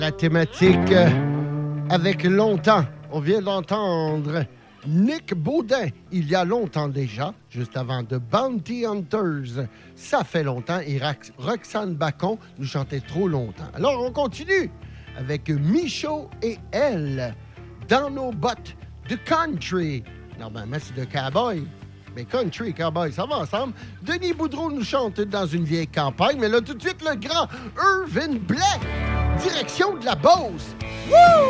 La thématique avec longtemps. On vient d'entendre Nick Baudin, il y a longtemps déjà, juste avant de Bounty Hunters. Ça fait longtemps. Et Roxane Bacon nous chantait trop longtemps. Alors, on continue avec Michaud et elle, dans nos bottes de country. Normalement, c'est de cowboy. Mais country et cowboy, ça va ensemble. Denis Boudreau nous chante dans une vieille campagne. Mais là, tout de suite, le grand Irvin Blais, direction de la Beauce. Wouh!